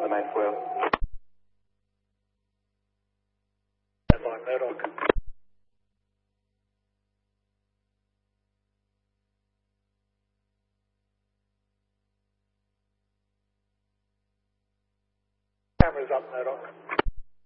the ninth wheel. Stand by, Murdoch. Cameras up, Murdoch.